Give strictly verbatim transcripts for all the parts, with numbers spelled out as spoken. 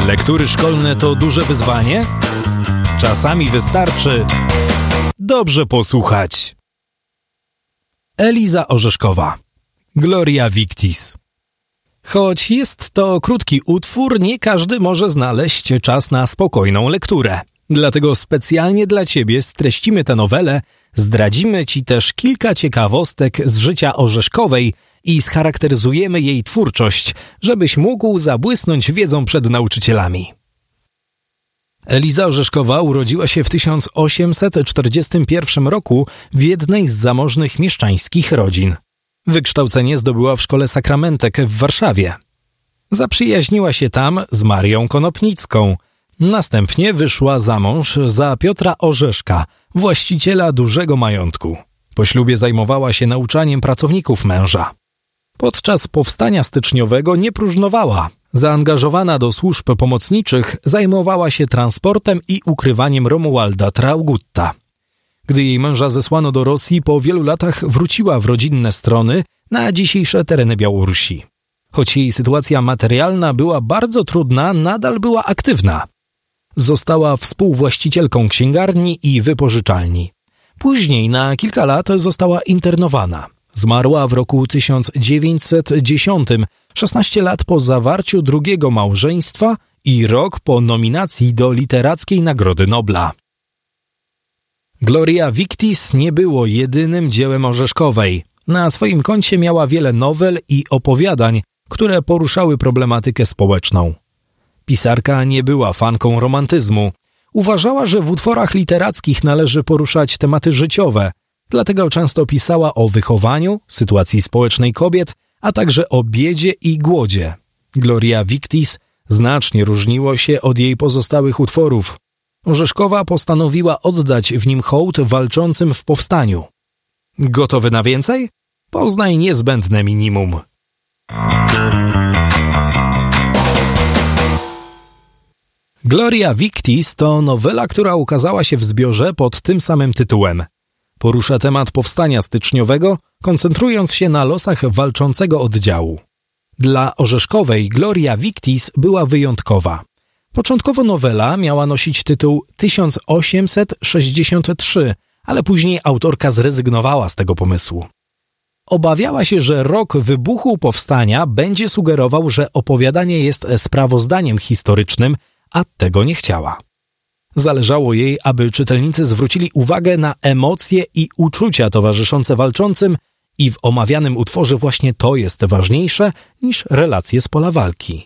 Lektury szkolne to duże wyzwanie? Czasami wystarczy dobrze posłuchać. Eliza Orzeszkowa. Gloria Victis. Choć jest to krótki utwór, nie każdy może znaleźć czas na spokojną lekturę. Dlatego specjalnie dla Ciebie streścimy tę nowelę, zdradzimy Ci też kilka ciekawostek z życia Orzeszkowej i scharakteryzujemy jej twórczość, żebyś mógł zabłysnąć wiedzą przed nauczycielami. Eliza Orzeszkowa urodziła się w tysiąc osiemset czterdziestym pierwszym roku w jednej z zamożnych mieszczańskich rodzin. Wykształcenie zdobyła w szkole Sakramentek w Warszawie. Zaprzyjaźniła się tam z Marią Konopnicką. Następnie wyszła za mąż za Piotra Orzeszka, właściciela dużego majątku. Po ślubie zajmowała się nauczaniem pracowników męża. Podczas powstania styczniowego nie próżnowała. Zaangażowana do służb pomocniczych, zajmowała się transportem i ukrywaniem Romualda Traugutta. Gdy jej męża zesłano do Rosji, po wielu latach wróciła w rodzinne strony na dzisiejsze tereny Białorusi. Choć jej sytuacja materialna była bardzo trudna, nadal była aktywna. Została współwłaścicielką księgarni i wypożyczalni. Później na kilka lat została internowana. Zmarła w roku tysiąc dziewięćset dziesiątym, szesnaście lat po zawarciu drugiego małżeństwa i rok po nominacji do Literackiej Nagrody Nobla. Gloria Victis nie było jedynym dziełem Orzeszkowej. Na swoim koncie miała wiele nowel i opowiadań, które poruszały problematykę społeczną. Pisarka nie była fanką romantyzmu. Uważała, że w utworach literackich należy poruszać tematy życiowe, dlatego często pisała o wychowaniu, sytuacji społecznej kobiet, a także o biedzie i głodzie. Gloria Victis znacznie różniło się od jej pozostałych utworów. Orzeszkowa postanowiła oddać w nim hołd walczącym w powstaniu. Gotowy na więcej? Poznaj niezbędne minimum. Gloria Victis to nowela, która ukazała się w zbiorze pod tym samym tytułem. Porusza temat powstania styczniowego, koncentrując się na losach walczącego oddziału. Dla Orzeszkowej Gloria Victis była wyjątkowa. Początkowo nowela miała nosić tytuł tysiąc osiemset sześćdziesiąt trzy, ale później autorka zrezygnowała z tego pomysłu. Obawiała się, że rok wybuchu powstania będzie sugerował, że opowiadanie jest sprawozdaniem historycznym, a tego nie chciała. Zależało jej, aby czytelnicy zwrócili uwagę na emocje i uczucia towarzyszące walczącym i w omawianym utworze właśnie to jest ważniejsze niż relacje z pola walki.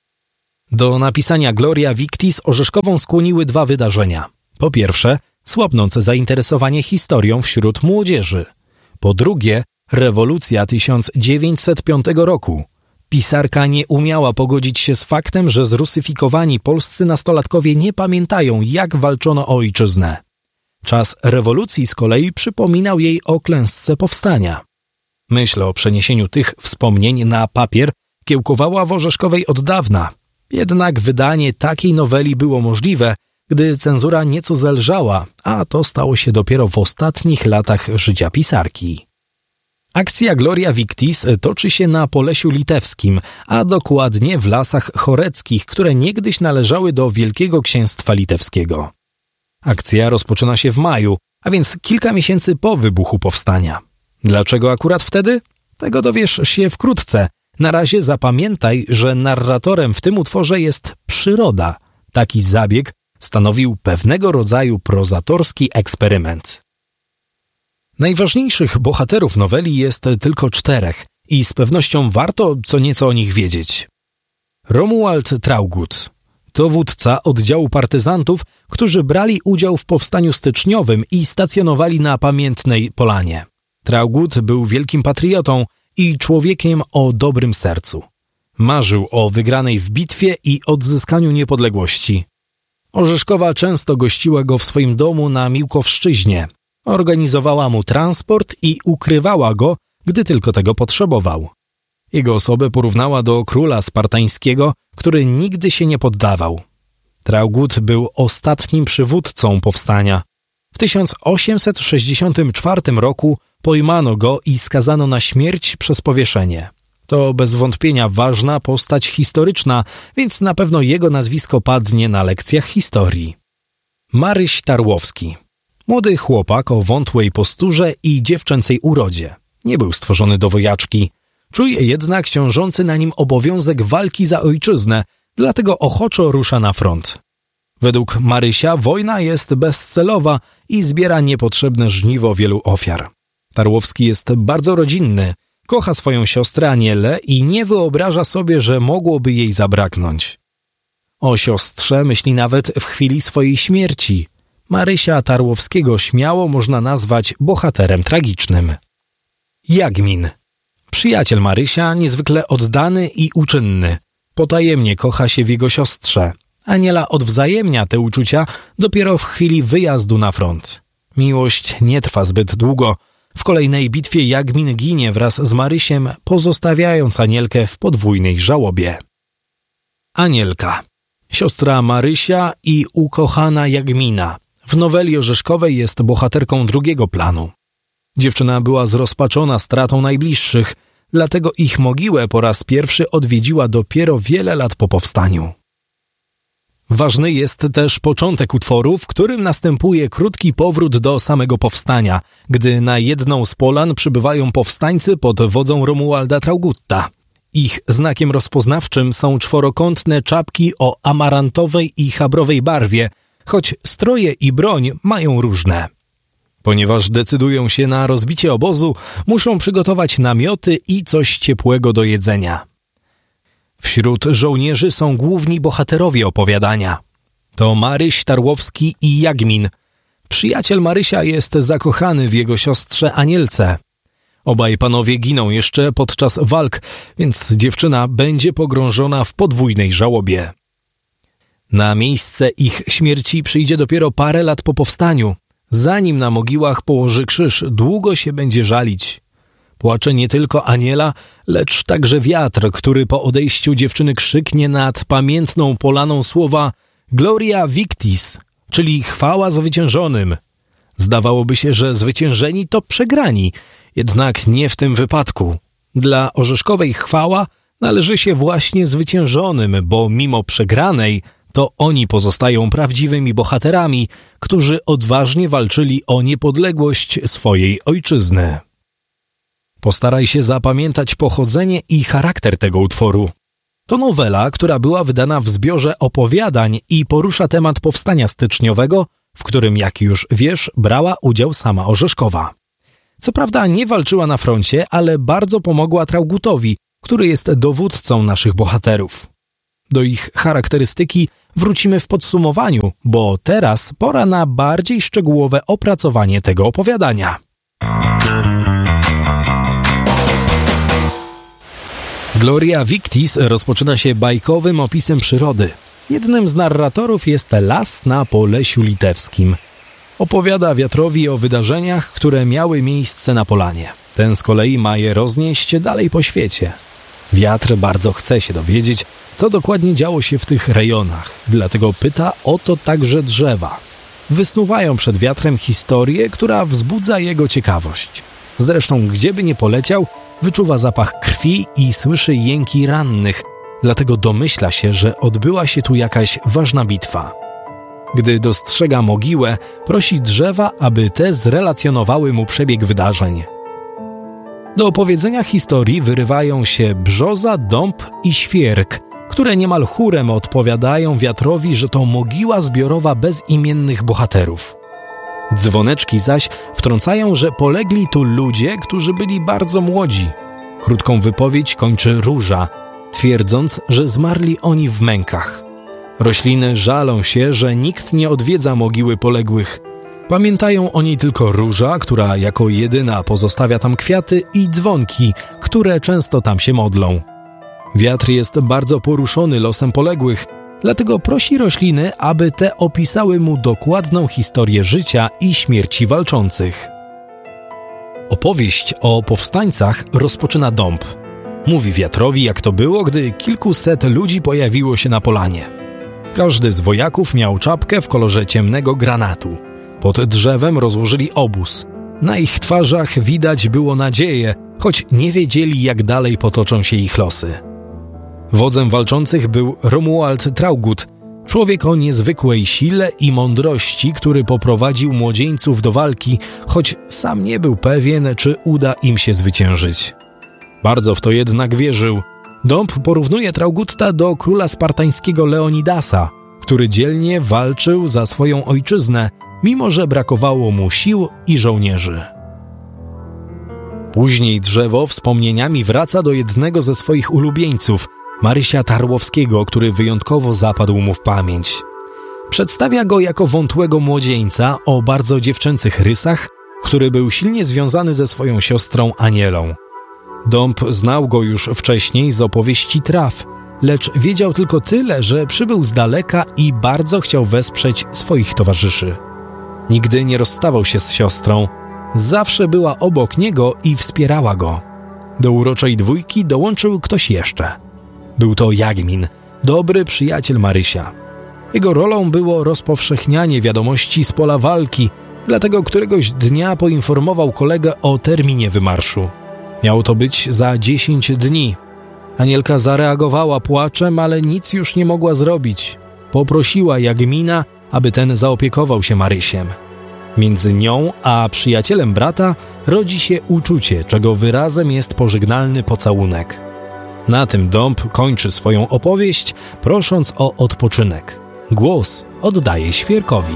Do napisania Gloria Victis Orzeszkową skłoniły dwa wydarzenia. Po pierwsze, słabnące zainteresowanie historią wśród młodzieży. Po drugie, rewolucja tysiąc dziewięćset piątego roku. Pisarka nie umiała pogodzić się z faktem, że zrusyfikowani polscy nastolatkowie nie pamiętają, jak walczono o ojczyznę. Czas rewolucji z kolei przypominał jej o klęsce powstania. Myśl o przeniesieniu tych wspomnień na papier kiełkowała w Orzeszkowej od dawna. Jednak wydanie takiej noweli było możliwe, gdy cenzura nieco zelżała, a to stało się dopiero w ostatnich latach życia pisarki. Akcja Gloria Victis toczy się na Polesiu Litewskim, a dokładnie w Lasach Choreckich, które niegdyś należały do Wielkiego Księstwa Litewskiego. Akcja rozpoczyna się w maju, a więc kilka miesięcy po wybuchu powstania. Dlaczego akurat wtedy? Tego dowiesz się wkrótce. Na razie zapamiętaj, że narratorem w tym utworze jest przyroda. Taki zabieg stanowił pewnego rodzaju prozatorski eksperyment. Najważniejszych bohaterów noweli jest tylko czterech i z pewnością warto co nieco o nich wiedzieć. Romuald Traugott, dowódca oddziału partyzantów, którzy brali udział w powstaniu styczniowym i stacjonowali na Pamiętnej Polanie. Traugott był wielkim patriotą i człowiekiem o dobrym sercu. Marzył o wygranej w bitwie i odzyskaniu niepodległości. Orzeszkowa często gościła go w swoim domu na Miłkowszczyźnie. Organizowała mu transport i ukrywała go, gdy tylko tego potrzebował. Jego osobę porównała do króla spartańskiego, który nigdy się nie poddawał. Traugott był ostatnim przywódcą powstania. W tysiąc osiemset sześćdziesiątym czwartym roku pojmano go i skazano na śmierć przez powieszenie. To bez wątpienia ważna postać historyczna, więc na pewno jego nazwisko padnie na lekcjach historii. Maryś Tarłowski. Młody chłopak o wątłej posturze i dziewczęcej urodzie. Nie był stworzony do wojaczki. Czuje jednak ciążący na nim obowiązek walki za ojczyznę, dlatego ochoczo rusza na front. Według Marysia wojna jest bezcelowa i zbiera niepotrzebne żniwo wielu ofiar. Tarłowski jest bardzo rodzinny, kocha swoją siostrę Anielę i nie wyobraża sobie, że mogłoby jej zabraknąć. O siostrze myśli nawet w chwili swojej śmierci. Marysia Tarłowskiego śmiało można nazwać bohaterem tragicznym. Jagmin. Przyjaciel Marysia, niezwykle oddany i uczynny. Potajemnie kocha się w jego siostrze. Aniela odwzajemnia te uczucia dopiero w chwili wyjazdu na front. Miłość nie trwa zbyt długo. W kolejnej bitwie Jagmin ginie wraz z Marysiem, pozostawiając Anielkę w podwójnej żałobie. Anielka. Siostra Marysia i ukochana Jagmina. W noweli orzeszkowej jest bohaterką drugiego planu. Dziewczyna była zrozpaczona stratą najbliższych, dlatego ich mogiłę po raz pierwszy odwiedziła dopiero wiele lat po powstaniu. Ważny jest też początek utworu, w którym następuje krótki powrót do samego powstania, gdy na jedną z polan przybywają powstańcy pod wodzą Romualda Traugutta. Ich znakiem rozpoznawczym są czworokątne czapki o amarantowej i chabrowej barwie, choć stroje i broń mają różne. Ponieważ decydują się na rozbicie obozu, muszą przygotować namioty i coś ciepłego do jedzenia. Wśród żołnierzy są główni bohaterowie opowiadania. To Maryś Tarłowski i Jagmin. Przyjaciel Marysia jest zakochany w jego siostrze Anielce. Obaj panowie giną jeszcze podczas walk, więc dziewczyna będzie pogrążona w podwójnej żałobie. Na miejsce ich śmierci przyjdzie dopiero parę lat po powstaniu. Zanim na mogiłach położy krzyż, długo się będzie żalić. Płacze nie tylko Aniela, lecz także wiatr, który po odejściu dziewczyny krzyknie nad pamiętną polaną słowa Gloria Victis, czyli chwała zwyciężonym. Zdawałoby się, że zwyciężeni to przegrani, jednak nie w tym wypadku. Dla orzeszkowej chwała należy się właśnie zwyciężonym, bo mimo przegranej to oni pozostają prawdziwymi bohaterami, którzy odważnie walczyli o niepodległość swojej ojczyzny. Postaraj się zapamiętać pochodzenie i charakter tego utworu. To nowela, która była wydana w zbiorze opowiadań i porusza temat powstania styczniowego, w którym, jak już wiesz, brała udział sama Orzeszkowa. Co prawda nie walczyła na froncie, ale bardzo pomogła Traugutowi, który jest dowódcą naszych bohaterów. Do ich charakterystyki wrócimy w podsumowaniu, bo teraz pora na bardziej szczegółowe opracowanie tego opowiadania. Gloria Victis rozpoczyna się bajkowym opisem przyrody. Jednym z narratorów jest las na Polesiu Litewskim. Opowiada wiatrowi o wydarzeniach, które miały miejsce na polanie. Ten z kolei ma je roznieść dalej po świecie. Wiatr bardzo chce się dowiedzieć, co dokładnie działo się w tych rejonach, dlatego pyta o to także drzewa. Wysnuwają przed wiatrem historię, która wzbudza jego ciekawość. Zresztą, gdzieby nie poleciał, wyczuwa zapach krwi i słyszy jęki rannych, dlatego domyśla się, że odbyła się tu jakaś ważna bitwa. Gdy dostrzega mogiłę, prosi drzewa, aby te zrelacjonowały mu przebieg wydarzeń. Do opowiedzenia historii wyrywają się brzoza, dąb i świerk, które niemal chórem odpowiadają wiatrowi, że to mogiła zbiorowa bezimiennych bohaterów. Dzwoneczki zaś wtrącają, że polegli tu ludzie, którzy byli bardzo młodzi. Krótką wypowiedź kończy róża, twierdząc, że zmarli oni w mękach. Rośliny żalą się, że nikt nie odwiedza mogiły poległych. Pamiętają o niej tylko róża, która jako jedyna pozostawia tam kwiaty, i dzwonki, które często tam się modlą. Wiatr jest bardzo poruszony losem poległych, dlatego prosi rośliny, aby te opisały mu dokładną historię życia i śmierci walczących. Opowieść o powstańcach rozpoczyna dąb. Mówi wiatrowi, jak to było, gdy kilkuset ludzi pojawiło się na polanie. Każdy z wojaków miał czapkę w kolorze ciemnego granatu. Pod drzewem rozłożyli obóz. Na ich twarzach widać było nadzieję, choć nie wiedzieli, jak dalej potoczą się ich losy. Wodzem walczących był Romuald Traugud, człowiek o niezwykłej sile i mądrości, który poprowadził młodzieńców do walki, choć sam nie był pewien, czy uda im się zwyciężyć. Bardzo w to jednak wierzył. Dąb porównuje Traugutta do króla spartańskiego Leonidasa, który dzielnie walczył za swoją ojczyznę, mimo że brakowało mu sił i żołnierzy. Później drzewo wspomnieniami wraca do jednego ze swoich ulubieńców, Marysia Tarłowskiego, który wyjątkowo zapadł mu w pamięć. Przedstawia go jako wątłego młodzieńca o bardzo dziewczęcych rysach, który był silnie związany ze swoją siostrą Anielą. Dąb znał go już wcześniej z opowieści traw, lecz wiedział tylko tyle, że przybył z daleka i bardzo chciał wesprzeć swoich towarzyszy. Nigdy nie rozstawał się z siostrą, zawsze była obok niego i wspierała go. Do uroczej dwójki dołączył ktoś jeszcze. Był to Jagmin, dobry przyjaciel Marysia. Jego rolą było rozpowszechnianie wiadomości z pola walki, dlatego któregoś dnia poinformował kolegę o terminie wymarszu. Miało to być za dziesięć dni. Anielka zareagowała płaczem, ale nic już nie mogła zrobić. Poprosiła Jagmina, aby ten zaopiekował się Marysiem. Między nią a przyjacielem brata rodzi się uczucie, czego wyrazem jest pożegnalny pocałunek. Na tym Dąb kończy swoją opowieść, prosząc o odpoczynek. Głos oddaje Świerkowi.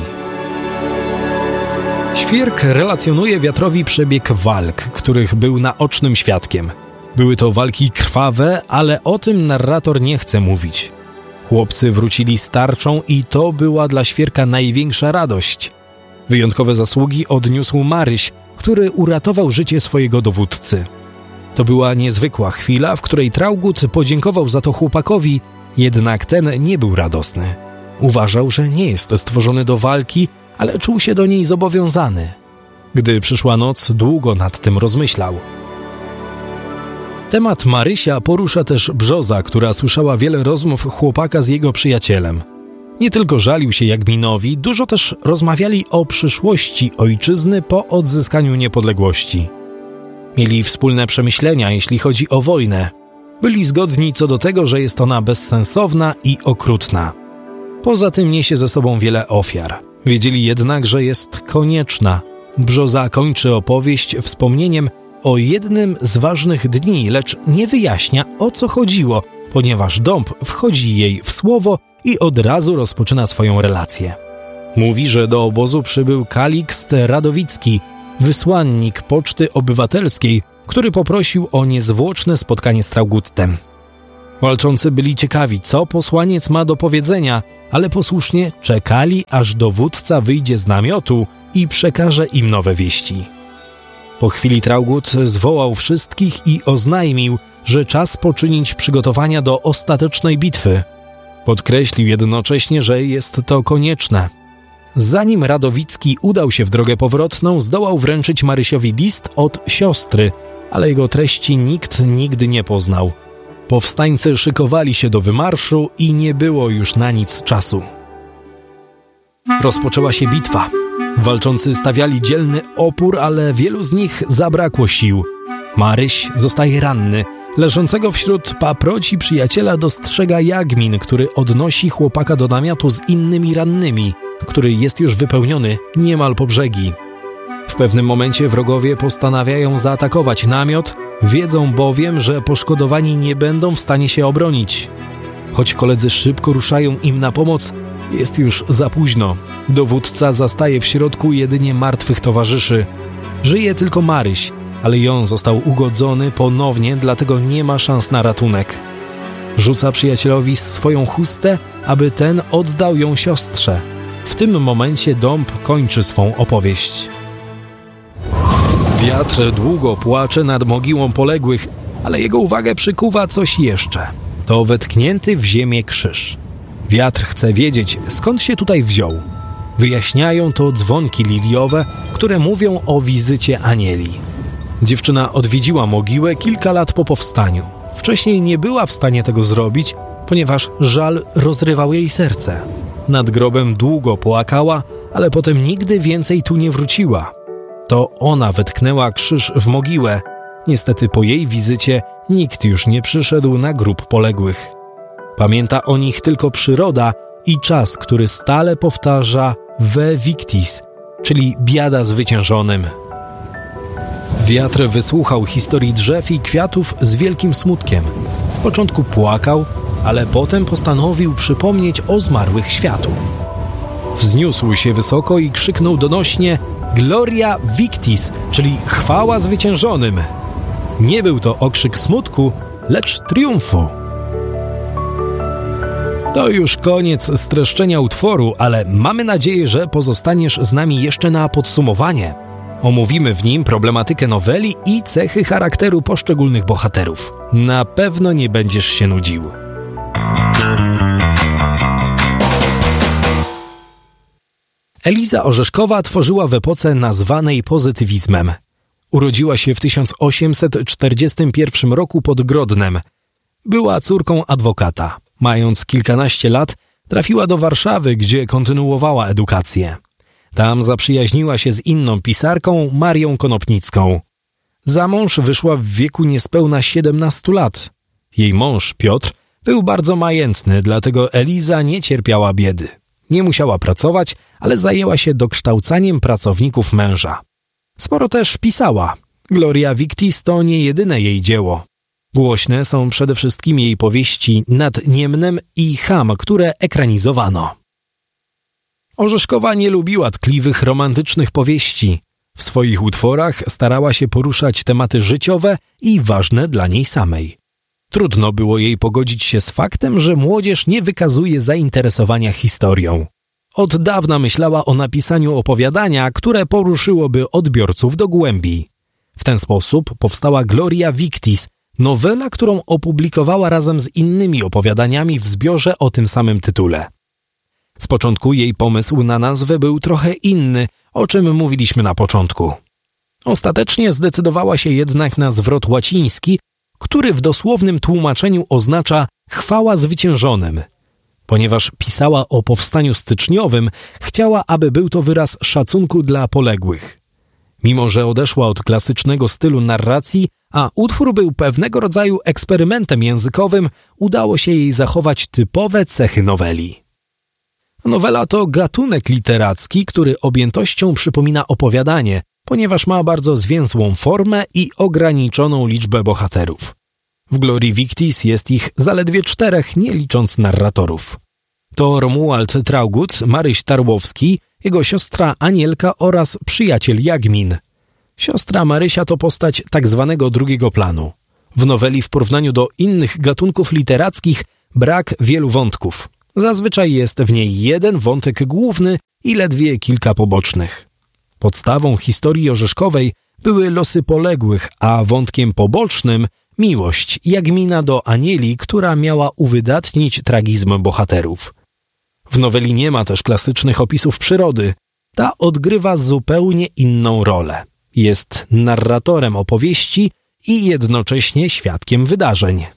Świerk relacjonuje wiatrowi przebieg walk, których był naocznym świadkiem. Były to walki krwawe, ale o tym narrator nie chce mówić. Chłopcy wrócili z tarczą i to była dla Świerka największa radość. Wyjątkowe zasługi odniósł Maryś, który uratował życie swojego dowódcy. To była niezwykła chwila, w której Traugud podziękował za to chłopakowi, jednak ten nie był radosny. Uważał, że nie jest stworzony do walki, ale czuł się do niej zobowiązany. Gdy przyszła noc, długo nad tym rozmyślał. Temat Marysia porusza też Brzoza, która słyszała wiele rozmów chłopaka z jego przyjacielem. Nie tylko żalił się Jagminowi, dużo też rozmawiali o przyszłości ojczyzny po odzyskaniu niepodległości. Mieli wspólne przemyślenia, jeśli chodzi o wojnę. Byli zgodni co do tego, że jest ona bezsensowna i okrutna. Poza tym niesie ze sobą wiele ofiar. Wiedzieli jednak, że jest konieczna. Brzoza kończy opowieść wspomnieniem o jednym z ważnych dni, lecz nie wyjaśnia, o co chodziło, ponieważ Dąb wchodzi jej w słowo i od razu rozpoczyna swoją relację. Mówi, że do obozu przybył Kalikst Radowicki, wysłannik Poczty Obywatelskiej, który poprosił o niezwłoczne spotkanie z Trauguttem. Walczący byli ciekawi, co posłaniec ma do powiedzenia, ale posłusznie czekali, aż dowódca wyjdzie z namiotu i przekaże im nowe wieści. Po chwili Traugut zwołał wszystkich i oznajmił, że czas poczynić przygotowania do ostatecznej bitwy. Podkreślił jednocześnie, że jest to konieczne. Zanim Radowicki udał się w drogę powrotną, zdołał wręczyć Marysiowi list od siostry, ale jego treści nikt nigdy nie poznał. Powstańcy szykowali się do wymarszu i nie było już na nic czasu. Rozpoczęła się bitwa. Walczący stawiali dzielny opór, ale wielu z nich zabrakło sił. Maryś zostaje ranny. Leżącego wśród paproci przyjaciela dostrzega Jagmin, który odnosi chłopaka do namiotu z innymi rannymi, który jest już wypełniony niemal po brzegi. W pewnym momencie wrogowie postanawiają zaatakować namiot, wiedzą bowiem, że poszkodowani nie będą w stanie się obronić. Choć koledzy szybko ruszają im na pomoc, jest już za późno. Dowódca zastaje w środku jedynie martwych towarzyszy. Żyje tylko Maryś, ale i on został ugodzony ponownie, dlatego nie ma szans na ratunek. Rzuca przyjacielowi swoją chustę, aby ten oddał ją siostrze. W tym momencie Dąb kończy swą opowieść. Wiatr długo płacze nad mogiłą poległych, ale jego uwagę przykuwa coś jeszcze. To wetknięty w ziemię krzyż. Wiatr chce wiedzieć, skąd się tutaj wziął. Wyjaśniają to dzwonki liliowe, które mówią o wizycie anieli. Dziewczyna odwiedziła mogiłę kilka lat po powstaniu. Wcześniej nie była w stanie tego zrobić, ponieważ żal rozrywał jej serce. Nad grobem długo płakała, ale potem nigdy więcej tu nie wróciła. To ona wetknęła krzyż w mogiłę. Niestety po jej wizycie nikt już nie przyszedł na grób poległych. Pamięta o nich tylko przyroda i czas, który stale powtarza Ve Victis, czyli biada zwyciężonym. Wiatr wysłuchał historii drzew i kwiatów z wielkim smutkiem. Z początku płakał, ale potem postanowił przypomnieć o zmarłych światu. Wzniósł się wysoko i krzyknął donośnie Gloria Victis, czyli chwała zwyciężonym. Nie był to okrzyk smutku, lecz triumfu. To już koniec streszczenia utworu, ale mamy nadzieję, że pozostaniesz z nami jeszcze na podsumowanie. Omówimy w nim problematykę noweli i cechy charakteru poszczególnych bohaterów. Na pewno nie będziesz się nudził. Eliza Orzeszkowa tworzyła w epoce nazwanej pozytywizmem. Urodziła się w tysiąc osiemset czterdziestym pierwszym roku pod Grodnem. Była córką adwokata. Mając kilkanaście lat, trafiła do Warszawy, gdzie kontynuowała edukację. Tam zaprzyjaźniła się z inną pisarką, Marią Konopnicką. Za mąż wyszła w wieku niespełna siedemnastu lat. Jej mąż, Piotr, był bardzo majętny, dlatego Eliza nie cierpiała biedy. Nie musiała pracować, ale zajęła się dokształcaniem pracowników męża. Sporo też pisała. Gloria Victis to nie jedyne jej dzieło. Głośne są przede wszystkim jej powieści Nad Niemnem i Cham, które ekranizowano. Orzeszkowa nie lubiła tkliwych, romantycznych powieści. W swoich utworach starała się poruszać tematy życiowe i ważne dla niej samej. Trudno było jej pogodzić się z faktem, że młodzież nie wykazuje zainteresowania historią. Od dawna myślała o napisaniu opowiadania, które poruszyłoby odbiorców do głębi. W ten sposób powstała Gloria Victis, nowela, którą opublikowała razem z innymi opowiadaniami w zbiorze o tym samym tytule. Z początku jej pomysł na nazwę był trochę inny, o czym mówiliśmy na początku. Ostatecznie zdecydowała się jednak na zwrot łaciński, który w dosłownym tłumaczeniu oznacza chwała zwyciężonym. Ponieważ pisała o powstaniu styczniowym, chciała, aby był to wyraz szacunku dla poległych. Mimo że odeszła od klasycznego stylu narracji, a utwór był pewnego rodzaju eksperymentem językowym, udało się jej zachować typowe cechy noweli. Nowela to gatunek literacki, który objętością przypomina opowiadanie, ponieważ ma bardzo zwięzłą formę i ograniczoną liczbę bohaterów. W Glorii Victis jest ich zaledwie czterech, nie licząc narratorów. To Romuald Traugott, Maryś Tarłowski, jego siostra Anielka oraz przyjaciel Jagmin. Siostra Marysia to postać tak zwanego drugiego planu. W noweli w porównaniu do innych gatunków literackich brak wielu wątków. Zazwyczaj jest w niej jeden wątek główny i ledwie kilka pobocznych. Podstawą historii orzeszkowej były losy poległych, a wątkiem pobocznym miłość Jagmina do Anieli, która miała uwydatnić tragizm bohaterów. W noweli nie ma też klasycznych opisów przyrody. Ta odgrywa zupełnie inną rolę. Jest narratorem opowieści i jednocześnie świadkiem wydarzeń.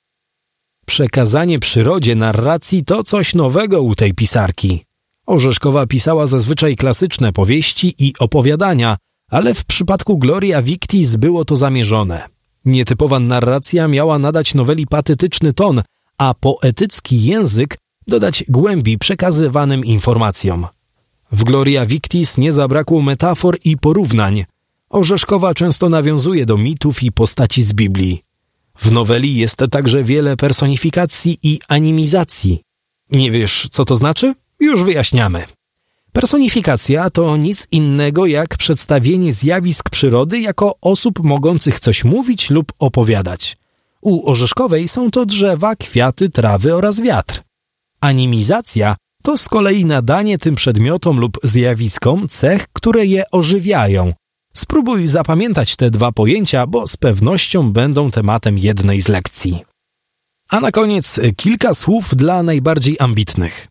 Przekazanie przyrodzie narracji to coś nowego u tej pisarki. Orzeszkowa pisała zazwyczaj klasyczne powieści i opowiadania, ale w przypadku Gloria Victis było to zamierzone. Nietypowa narracja miała nadać noweli patetyczny ton, a poetycki język dodać głębi przekazywanym informacjom. W Gloria Victis nie zabrakło metafor i porównań. Orzeszkowa często nawiązuje do mitów i postaci z Biblii. W noweli jest także wiele personifikacji i animizacji. Nie wiesz, co to znaczy? Już wyjaśniamy. Personifikacja to nic innego jak przedstawienie zjawisk przyrody jako osób mogących coś mówić lub opowiadać. U Orzeszkowej są to drzewa, kwiaty, trawy oraz wiatr. Animizacja to z kolei nadanie tym przedmiotom lub zjawiskom cech, które je ożywiają. Spróbuj zapamiętać te dwa pojęcia, bo z pewnością będą tematem jednej z lekcji. A na koniec kilka słów dla najbardziej ambitnych.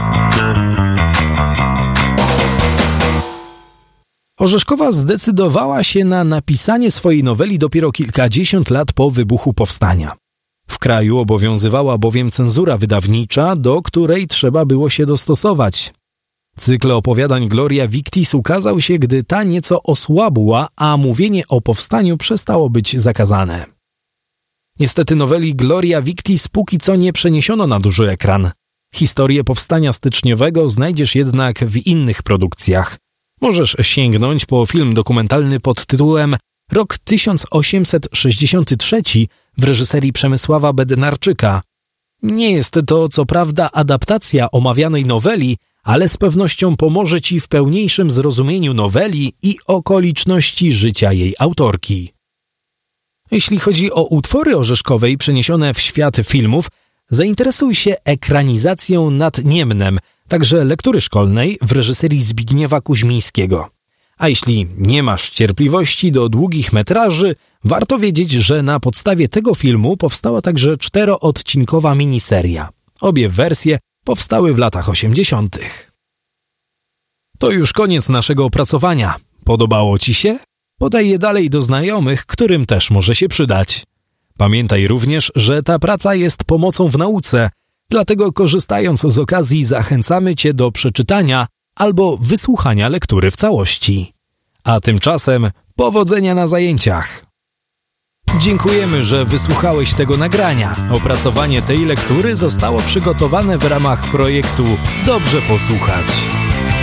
Orzeszkowa zdecydowała się na napisanie swojej noweli dopiero kilkadziesiąt lat po wybuchu powstania. W kraju obowiązywała bowiem cenzura wydawnicza, do której trzeba było się dostosować. Cykl opowiadań Gloria Victis ukazał się, gdy ta nieco osłabła, a mówienie o powstaniu przestało być zakazane. Niestety noweli Gloria Victis póki co nie przeniesiono na duży ekran. Historię powstania styczniowego znajdziesz jednak w innych produkcjach. Możesz sięgnąć po film dokumentalny pod tytułem Rok tysiąc osiemset sześćdziesiąty trzeci w reżyserii Przemysława Bednarczyka. Nie jest to co prawda adaptacja omawianej noweli, ale z pewnością pomoże Ci w pełniejszym zrozumieniu noweli i okoliczności życia jej autorki. Jeśli chodzi o utwory Orzeszkowej przeniesione w świat filmów, zainteresuj się ekranizacją Nad Niemnem, także lektury szkolnej w reżyserii Zbigniewa Kuźmińskiego. A jeśli nie masz cierpliwości do długich metraży, warto wiedzieć, że na podstawie tego filmu powstała także czteroodcinkowa miniseria. Obie wersje powstały w latach osiemdziesiątych. To już koniec naszego opracowania. Podobało Ci się? Podaj je dalej do znajomych, którym też może się przydać. Pamiętaj również, że ta praca jest pomocą w nauce, dlatego korzystając z okazji zachęcamy Cię do przeczytania albo wysłuchania lektury w całości. A tymczasem powodzenia na zajęciach! Dziękujemy, że wysłuchałeś tego nagrania. Opracowanie tej lektury zostało przygotowane w ramach projektu Dobrze Posłuchać.